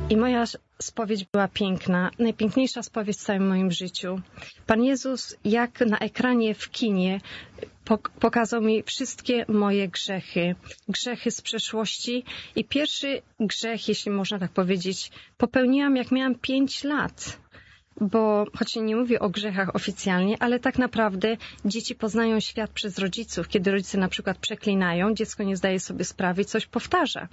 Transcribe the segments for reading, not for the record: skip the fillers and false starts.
I moja spowiedź była piękna, najpiękniejsza spowiedź w całym moim życiu. Pan Jezus, jak na ekranie w kinie, pokazał mi wszystkie moje grzechy. Grzechy z przeszłości i pierwszy grzech, jeśli można tak powiedzieć, popełniłam jak miałam 5 lat. Bo choć nie mówię o grzechach oficjalnie, ale tak naprawdę dzieci poznają świat przez rodziców. Kiedy rodzice na przykład przeklinają, dziecko nie zdaje sobie sprawy i coś powtarza.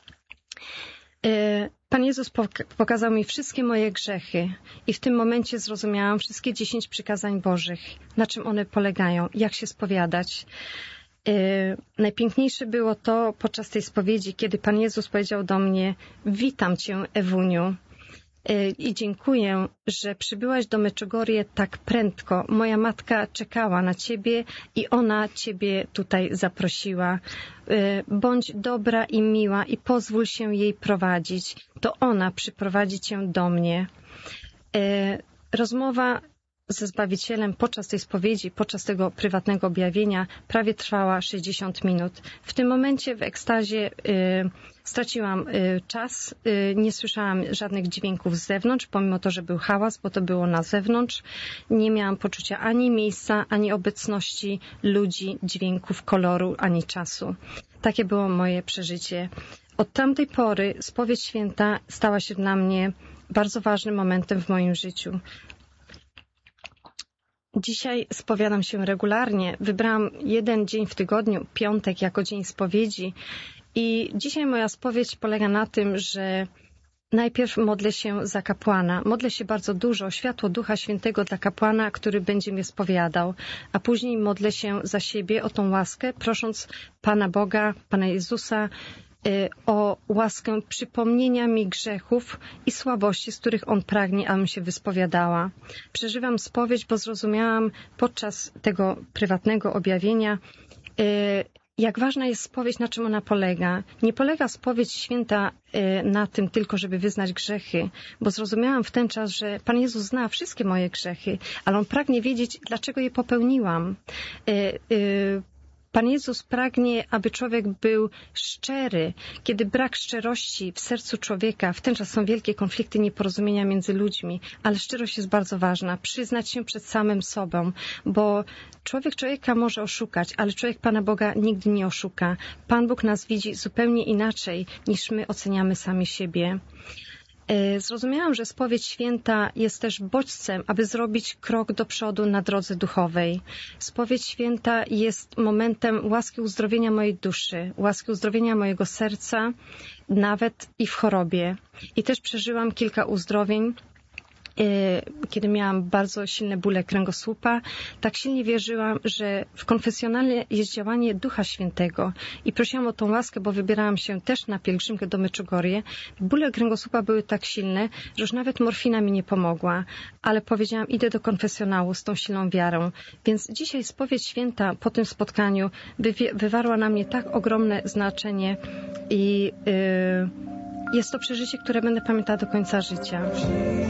Pan Jezus pokazał mi wszystkie moje grzechy i w tym momencie zrozumiałam wszystkie 10 przykazań Bożych, na czym one polegają, jak się spowiadać. Najpiękniejsze było to podczas tej spowiedzi, kiedy Pan Jezus powiedział do mnie: witam Cię, Ewuniu. I dziękuję, że przybyłaś do Meczugorje tak prędko. Moja matka czekała na Ciebie i ona Ciebie tutaj zaprosiła. Bądź dobra i miła i pozwól się jej prowadzić. To ona przyprowadzi Cię do mnie. Rozmowa ze Zbawicielem podczas tej spowiedzi, podczas tego prywatnego objawienia prawie trwała 60 minut. W tym momencie w ekstazie straciłam czas, nie słyszałam żadnych dźwięków z zewnątrz, pomimo to, że był hałas, bo to było na zewnątrz. Nie miałam poczucia ani miejsca, ani obecności ludzi, dźwięków, koloru, ani czasu. Takie było moje przeżycie. Od tamtej pory spowiedź święta stała się dla mnie bardzo ważnym momentem w moim życiu. Dzisiaj spowiadam się regularnie. Wybrałam jeden dzień w tygodniu, piątek, jako dzień spowiedzi. I dzisiaj moja spowiedź polega na tym, że najpierw modlę się za kapłana. Modlę się bardzo dużo o światło Ducha Świętego dla kapłana, który będzie mnie spowiadał. A później modlę się za siebie o tą łaskę, prosząc Pana Boga, Pana Jezusa, o łaskę przypomnienia mi grzechów i słabości, z których On pragnie, abym się wyspowiadała. Przeżywam spowiedź, bo zrozumiałam podczas tego prywatnego objawienia, jak ważna jest spowiedź, na czym ona polega. Nie polega spowiedź święta na tym tylko, żeby wyznać grzechy, bo zrozumiałam w ten czas, że Pan Jezus zna wszystkie moje grzechy, ale On pragnie wiedzieć, dlaczego je popełniłam. Pan Jezus pragnie, aby człowiek był szczery. Kiedy brak szczerości w sercu człowieka, w ten czas są wielkie konflikty, nieporozumienia między ludźmi, ale szczerość jest bardzo ważna. Przyznać się przed samym sobą, bo człowiek człowieka może oszukać, ale człowiek Pana Boga nigdy nie oszuka. Pan Bóg nas widzi zupełnie inaczej, niż my oceniamy sami siebie. Zrozumiałam, że spowiedź święta jest też bodźcem, aby zrobić krok do przodu na drodze duchowej. Spowiedź święta jest momentem łaski uzdrowienia mojej duszy, łaski uzdrowienia mojego serca, nawet i w chorobie. I też przeżyłam kilka uzdrowień, kiedy miałam bardzo silne bóle kręgosłupa. Tak silnie wierzyłam, że w konfesjonale jest działanie Ducha Świętego i prosiłam o tą łaskę, bo wybierałam się też na pielgrzymkę do Meczugorje. Bóle kręgosłupa były tak silne, że już nawet morfina mi nie pomogła, ale powiedziałam, idę do konfesjonału z tą silną wiarą. Więc dzisiaj spowiedź święta po tym spotkaniu wywarła na mnie tak ogromne znaczenie i jest to przeżycie, które będę pamiętała do końca życia.